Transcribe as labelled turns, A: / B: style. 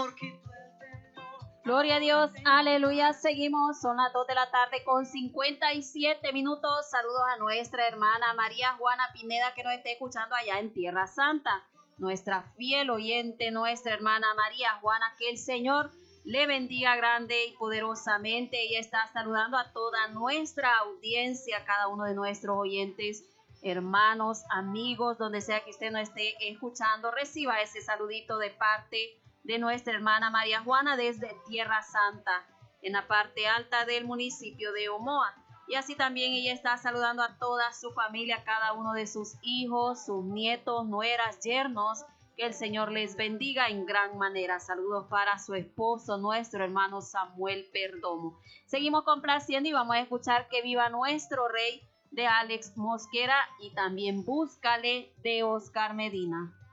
A: Gloria a Dios, aleluya, seguimos, son las 2 de la tarde con 57 minutos. Saludos a nuestra hermana María Juana Pineda, que nos está escuchando allá en Tierra Santa. Nuestra fiel oyente, nuestra hermana María Juana, que el Señor le bendiga grande y poderosamente. Ella está saludando a toda nuestra audiencia, cada uno de nuestros oyentes, hermanos, amigos, donde sea que usted nos esté escuchando. Reciba ese saludito de parte de nuestra hermana María Juana desde Tierra Santa, en la parte alta del municipio de Omoa. Y así también ella está saludando a toda su familia, cada uno de sus hijos, sus nietos, nueras, yernos. Que el Señor les bendiga en gran manera. Saludos para su esposo, nuestro hermano Samuel Perdomo. Seguimos complaciendo y vamos a escuchar Que viva nuestro Rey de Alex Mosquera y también Búscale de Oscar Medina.